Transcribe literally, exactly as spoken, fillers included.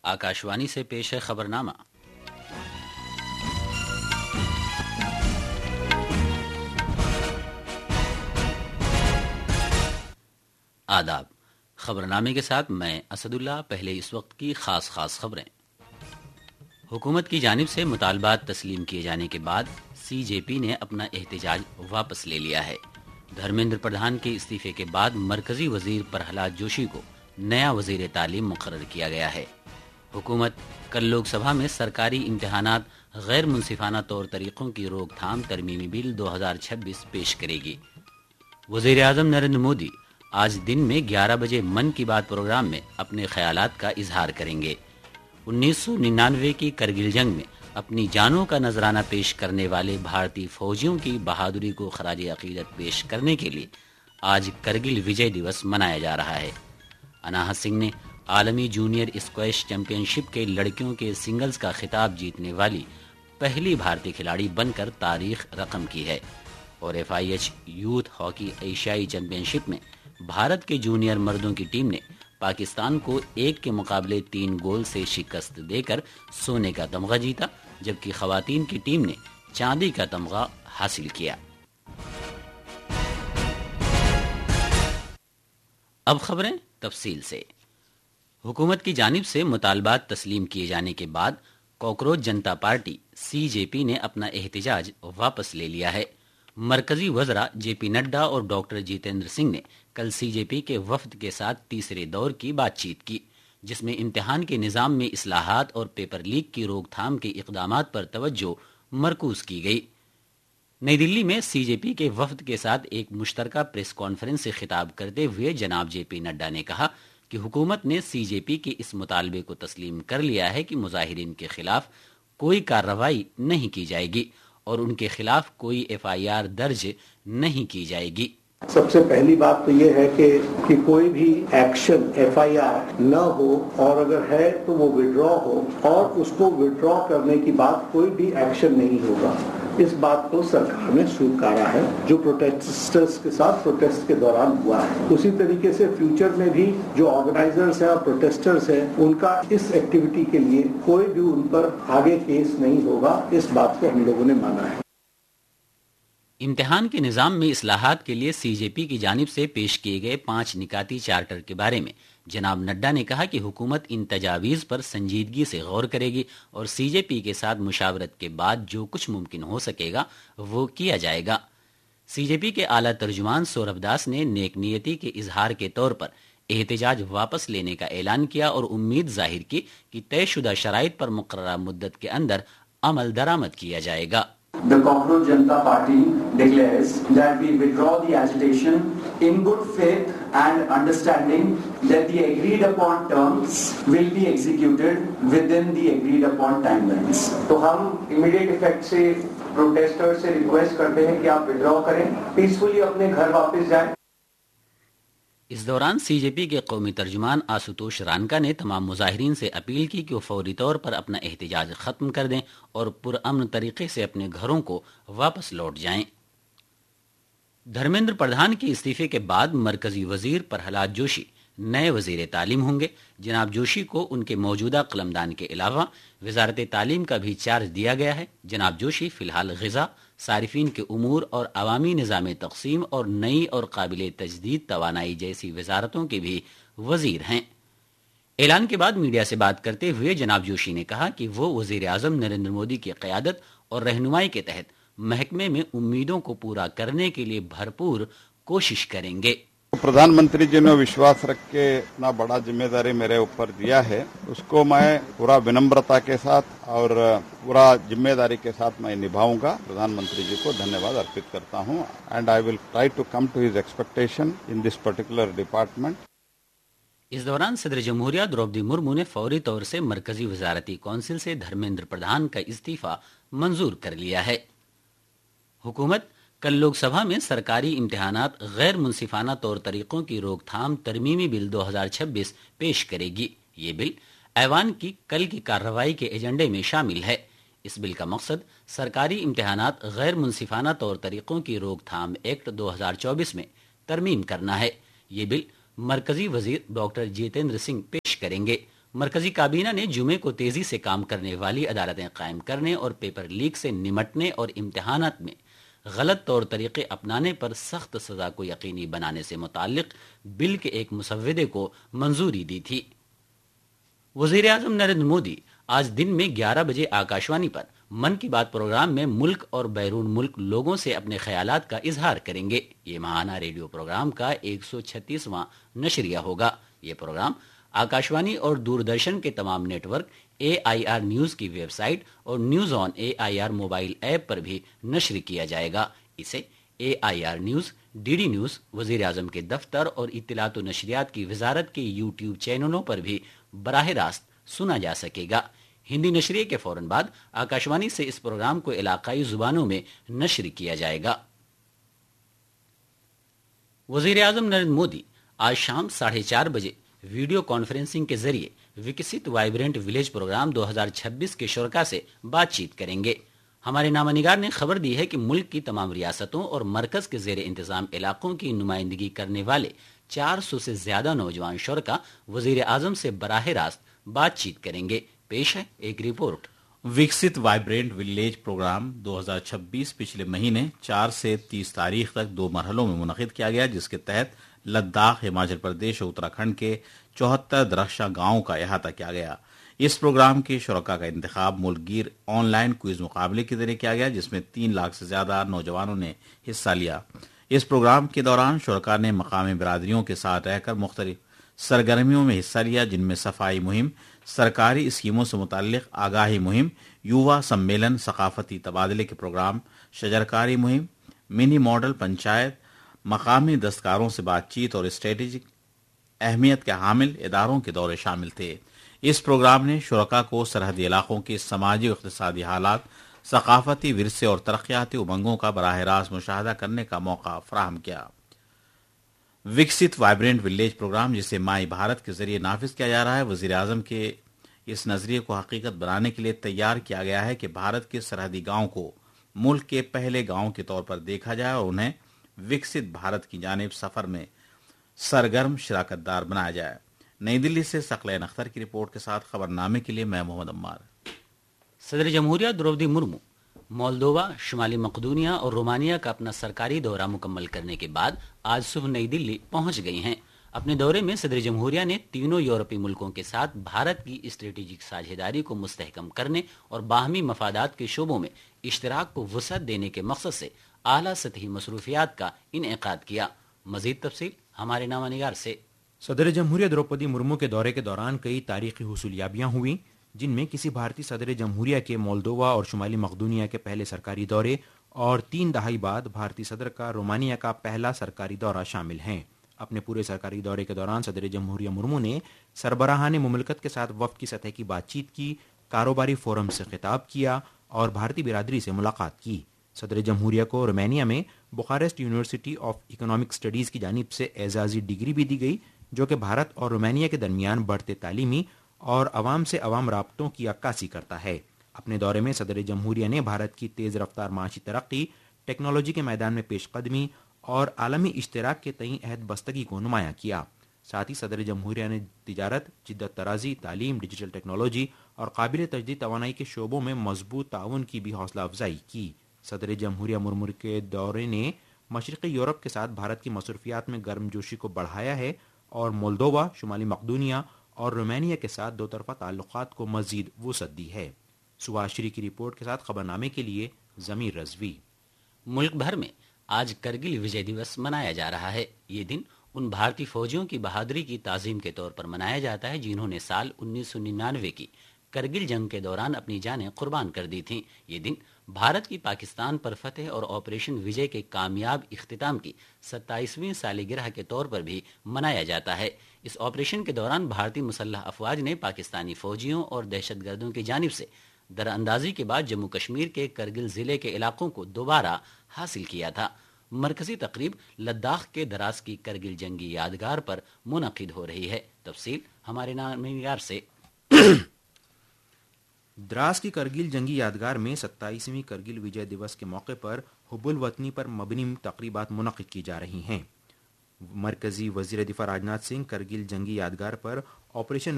आकाशवाणी से पेश है खबरनामा। आदाब। खबरनामे के साथ मैं असदुल्ला। पहले इस वक्त की खास खास खबरें। हुकूमत की जानिब से मुतालबात तस्लीम किए जाने के बाद सी जे पी ने अपना एहतजाज वापस ले लिया है। धर्मेंद्र प्रधान के इस्तीफे के बाद मरकजी वजीर प्रहलाद जोशी को नया वजीर तालीम मुकर्रर किया गया है। हुकूमत कल लोकसभा में सरकारी इम्तहानात गैर मुनसिफाना तौर तरीकों की रोकथाम तरमीमी बिल दो हज़ार छब्बीस पेश करेगी। वजीर आजम नरेंद्र मोदी आज दिन में ग्यारह बजे मन की बात प्रोग्राम में अपने ख्यालात का इजहार करेंगे। उन्नीस सौ निन्यानवे की करगिल जंग में अपनी जानों का नजराना पेश करने वाले भारतीय फौजियों की बहादुरी को खराज अकीदत पेश करने के लिए आज करगिल विजय दिवस मनाया जा रहा है। अनाहत सिंह ने आलमी जूनियर स्क्वैश चैंपियनशिप के लड़कियों के सिंगल्स का खिताब जीतने वाली पहली भारतीय खिलाड़ी बनकर तारीख रकम की है और F I H youth hockey एशियाई चैंपियनशिप में भारत के जूनियर मर्दों की टीम ने पाकिस्तान को एक के मुकाबले तीन गोल से शिकस्त देकर सोने का तमगा जीता, जबकि खवातीन की टीम ने चांदी का तमगा हासिल किया। अब खबरें तफसील से। हुकूमत की जानिब से मुतालबात तस्लीम किए जाने के बाद कॉकरोच जनता पार्टी सी जे पी ने अपना एहतजाज वापस ले लिया है। मरकजी वज़रा जे पी नड्डा और डॉक्टर जितेंद्र सिंह ने कल सी जे पी के वफद के साथ तीसरे दौर की बातचीत की, जिसमें इम्तिहान के निज़ाम में इस्लाहात और पेपर लीक की रोकथाम के इक़दामात पर तवज्जो मरकूज की गई। नई दिल्ली में सी जे पी के वफद के साथ एक मुश्तरका प्रेस कॉन्फ्रेंस से खिताब करते हुए जनाब जे पी नड्डा ने कहा कि हुकूमत ने सी जे पी के इस मुतालबे को तस्लीम कर लिया है कि मुजाहिरीन के खिलाफ कोई कार्रवाई नहीं की जाएगी और उनके खिलाफ कोई एफ आई आर दर्ज नहीं की जाएगी। सबसे पहली बात तो ये है कि कि कोई भी एक्शन एफ आई आर न हो और अगर है तो वो विड्रॉ हो और उसको विड्रॉ करने की बाद कोई भी एक्शन नहीं होगा। इस बात को सरकार ने स्वीकारा है जो प्रोटेस्टर्स के साथ प्रोटेस्ट के दौरान हुआ है। उसी तरीके से फ्यूचर में भी जो ऑर्गेनाइजर्स हैं और प्रोटेस्टर्स हैं उनका इस एक्टिविटी के लिए कोई भी उन पर आगे केस नहीं होगा। इस बात को हम लोगों ने माना है। इम्तिहान के निज़ाम में इस्लाहात के लिए सी जे पी की जानिब से पेश किए गए पांच निकाती चार्टर के बारे में जनाब नड्डा ने कहा कि हुकूमत इन तजावीज़ पर संजीदगी से गौर करेगी और सी जे पी के साथ मुशावरत के बाद जो कुछ मुमकिन हो सकेगा वो किया जाएगा। सी जे पी के आला तर्जुमान सौरभ दास ने नेकनीयती के इजहार के तौर पर एहतजाज वापस लेने का ऐलान किया और उम्मीद जाहिर की कि तयशुदा शराइत पर मुकर्ररा मुद्दत के अंदर अमल दरामद किया जाएगा। The Cockroach Janata Party declares that we withdraw the agitation in good faith and understanding that the agreed upon terms will be executed within the agreed upon timelines. तो हम immediate effect से protesters से request करते हैं कि आप withdraw करें, peacefully अपने घर वापस जाएं। इस दौरान सी जे पी के कौमी तर्जुमान आशुतोष रानका ने तमाम मुजाहिरीन से अपील की कि वो फौरी तौर पर अपना एहतजाज खत्म कर दें और पुरअमन तरीके से अपने घरों को वापस लौट जाएं। धर्मेंद्र प्रधान के इस्तीफे के बाद मरकजी वजीर प्रहलाद जोशी नए वजीर तालीम होंगे। जनाब जोशी को उनके मौजूदा कलमदान के अलावा वजारत तालीम का भी चार्ज दिया गया है। जनाब जोशी फिलहाल ग़िज़ा, सारिफीन के उमूर और अवामी निज़ाम तक़सीम और नई और काबिल तजदीद तवानाई जैसी वजारतों के भी वजीर हैं। ऐलान के बाद मीडिया से बात करते हुए जनाब जोशी ने कहा कि वो वजीर आज़म नरेंद्र मोदी की क़यादत और रहनुमाई के तहत महकमे में उम्मीदों को पूरा करने के लिए भरपूर कोशिश करेंगे। प्रधानमंत्री जी ने विश्वास रख के इतना बड़ा जिम्मेदारी मेरे ऊपर दिया है, उसको मैं पूरा विनम्रता के साथ और पूरा जिम्मेदारी के साथ मैं निभाऊंगा। प्रधानमंत्री जी को धन्यवाद अर्पित करता हूं and I will try to come to his expectation in this particular department. इस दौरान सदर जमहूरिया द्रौपदी मुर्मू ने फौरी तौर से मरकजी वजारती कौंसिल से धर्मेंद्र प्रधान का इस्तीफा मंजूर कर लिया है। हुकूमत कल लोकसभा में सरकारी इम्तिहानात गैर मुनसिफाना तौर तरीकों की रोकथाम तरमीमी बिल दो हज़ार छब्बीस पेश करेगी। ये बिल ऐवान की कल की कार्रवाई के एजेंडे में शामिल है। इस बिल का मकसद सरकारी इम्तिहानात गैर मुनसिफाना तौर तरीकों की रोकथाम एक्ट दो हज़ार चौबीस में तरमीम करना है। ये बिल मरकजी वजीर डॉक्टर जितेंद्र सिंह पेश करेंगे। مرکزی کابینہ نے جمعے کو تیزی سے کام کرنے والی عدالتیں قائم کرنے اور پیپر لیک سے نمٹنے اور امتحانات میں غلط طور طریقے اپنانے پر سخت سزا کو یقینی بنانے سے متعلق بل کے ایک مسودے کو منظوری دی تھی۔ وزیر اعظم نریندر مودی آج دن میں گیارہ بجے آکاشوانی پر من کی بات پروگرام میں ملک اور بیرون ملک لوگوں سے اپنے خیالات کا اظہار کریں گے۔ یہ ماہانہ ریڈیو پروگرام کا ایک سو چھتیسواں نشریہ ہوگا۔ یہ پروگرام آکاشوانی اور دوردرشن کے تمام net work, a I R news کی ویب سائٹ اور news on a I R mobile app پر بھی نشر کیا جائے گا۔ اسے اے I R news, D D news, وزیر اعظم کے دفتر اور اطلاعات و نشریات کی وزارت کے یوٹیوب چینلوں پر بھی براہ راست سنا جا سکے گا۔ ہندی نشریے کے فوراً بعد آکاشوانی سے اس پروگرام کو علاقائی زبانوں میں نشر کیا جائے گا۔ وزیر اعظم نریندر مودی آج شام ساڑھے چار بجے ویڈیو کانفرنسنگ کے ذریعے وکست وائبرنٹ ولیج پروگرام دو ہزار چھبیس کے شرکاء سے بات چیت کریں گے۔ ہمارے نامہ نگار نے خبر دی ہے کہ ملک کی تمام ریاستوں اور مرکز کے زیر انتظام علاقوں کی نمائندگی کرنے والے چار سو سے زیادہ نوجوان شرکاء وزیر اعظم سے براہ راست بات چیت کریں گے۔ پیش ہے ایک رپورٹ۔ وکست وائبرنٹ ولیج پروگرام دو ہزار چھبیس پچھلے مہینے چار سے تیس تاریخ تک دو مرحلوں میں منعقد کیا گیا، جس کے تحت لداخ، ہماچل پردیش اور اتراکھنڈ کے چوہتر درخشاں گاؤں کا احاطہ کیا گیا۔ اس پروگرام کے شرکاء کا انتخاب ملک گیر آن لائن کوئز مقابلے کے ذریعے کیا گیا، جس میں تین لاکھ سے زیادہ نوجوانوں نے حصہ لیا۔ اس پروگرام کے دوران شرکاء نے مقامی برادریوں کے ساتھ رہ کر مختلف سرگرمیوں میں حصہ لیا، جن میں صفائی مہم، سرکاری اسکیموں سے متعلق آگاہی مہم، یووا سمیلن، ثقافتی تبادلے کے پروگرام، شجرکاری مہم، منی ماڈل پنچایت، مقامی دستکاروں سے بات چیت اور اسٹریٹجک اہمیت کے حامل اداروں کے دورے شامل تھے۔ اس پروگرام نے شرکاء کو سرحدی علاقوں کے سماجی و اقتصادی حالات، ثقافتی ورثے اور ترقیاتی امنگوں کا براہ راست مشاہدہ کرنے کا موقع فراہم کیا۔ وکست وائبرنٹ ولیج پروگرام، جسے مائی بھارت کے ذریعے نافذ کیا جا رہا ہے، وزیر اعظم کے اس نظریے کو حقیقت بنانے کے لیے تیار کیا گیا ہے کہ بھارت کے سرحدی گاؤں کو ملک کے پہلے گاؤں کے طور پر دیکھا جائے اور انہیں وکست بھارت کی جانب سفر میں سرگرم شراکت دار بنایا جائے۔ نئی دلی سے ثقلین اختر کی رپورٹ کے ساتھ خبرنامے کے لیے میں محمد عمار۔ صدر جمہوریہ درودی مرمو مولدووا، شمالی مقدونیہ اور رومانیہ کا اپنا سرکاری دورہ مکمل کرنے کے بعد آج صبح نئی دلی پہنچ گئی ہیں۔ اپنے دورے میں صدر جمہوریہ نے تینوں یورپی ملکوں کے ساتھ بھارت کی اسٹریٹجک ساجھیداری کو مستحکم کرنے اور باہمی مفادات کے شعبوں میں اشتراک کو وسعت دینے کے مقصد سے اعلیٰ سطحی مصروفیات کا انعقاد کیا۔ مزید تفصیل ہمارے نامہ نگار سے۔ صدر جمہوریہ دروپدی مرمو کے دورے کے دوران کئی تاریخی حصولیابیاں ہوئیں، جن میں کسی بھارتی صدر جمہوریہ کے مولدووا اور شمالی مقدونیہ کے پہلے سرکاری دورے اور تین دہائی بعد بھارتی صدر کا رومانیہ کا پہلا سرکاری دورہ شامل ہیں۔ اپنے پورے سرکاری دورے کے دوران صدر جمہوریہ مرمو نے سربراہان مملکت کے ساتھ وفد کی سطح کی بات چیت کی، کاروباری فورم سے خطاب کیا اور بھارتی برادری سے ملاقات کی۔ صدر جمہوریہ کو رومانیہ میں Bucharest university of economic studies کی جانب سے اعزازی ڈگری بھی دی گئی، جو کہ بھارت اور رومانیہ کے درمیان بڑھتے تعلیمی اور عوام سے عوام رابطوں کی عکاسی کرتا ہے۔ اپنے دورے میں صدر جمہوریہ نے بھارت کی تیز رفتار معاشی ترقی، ٹیکنالوجی کے میدان میں پیش قدمی اور عالمی اشتراک کے تئیں عہد بستگی کو نمایاں کیا۔ ساتھ ہی صدر جمہوریہ نے تجارت، جدت طرازی، تعلیم، ڈیجیٹل ٹیکنالوجی اور قابل تجدید توانائی کے شعبوں میں مضبوط تعاون کی بھی حوصلہ افزائی کی۔ صدر جمہوریہ مرمو کے دورے نے مشرقی یورپ کے ساتھ بھارت کی مصروفیات میں گرم جوشی کو بڑھایا ہے اور مولدووا، شمالی مقدونیہ اور رومانیہ کے ساتھ دو طرفہ تعلقات کو مزید وسعت دی ہے۔ سبھاشری کی رپورٹ کے ساتھ خبرنامے کے لیے ضمیر رضوی۔ ملک بھر میں آج کرگل وجے دیوس منایا جا رہا ہے۔ یہ دن ان بھارتی فوجیوں کی بہادری کی تعظیم کے طور پر منایا جاتا ہے جنہوں نے سال انیس سو ننانوے کی کرگل جنگ کے دوران اپنی جانیں قربان کر دی تھیں۔ یہ دن بھارت کی پاکستان پر فتح اور آپریشن وجے کے کامیاب اختتام کی ستائیسویں سالگرہ کے طور پر بھی منایا جاتا ہے۔ اس آپریشن کے دوران بھارتی مسلح افواج نے پاکستانی فوجیوں اور دہشت گردوں کی جانب سے دراندازی کے بعد جموں کشمیر کے کرگل ضلع کے علاقوں کو دوبارہ حاصل کیا تھا۔ مرکزی تقریب لداخ کے دراز کی کرگل جنگی یادگار پر منعقد ہو رہی ہے۔ تفصیل ہمارے نامہ نگار سے۔ دراز کی کرگل جنگی یادگار میں ستائیسویں کرگل وجے دیوس کے موقع پر حب الوطنی پر مبنی تقریبات منعقد کی جا رہی ہیں۔ مرکزی وزیر دفاع راجناتھ سنگھ کرگل جنگی یادگار پر آپریشن